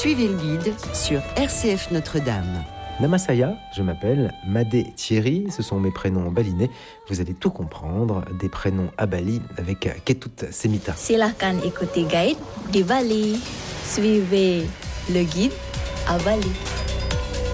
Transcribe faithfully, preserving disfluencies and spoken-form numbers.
Suivez le guide sur R C F Notre-Dame. Namasaya, je m'appelle Madé Thierry, ce sont mes prénoms balinais. Vous allez tout comprendre, des prénoms à Bali avec Ketut Semita. Silahkan ikuti guide di Bali. Suivez le guide à Bali.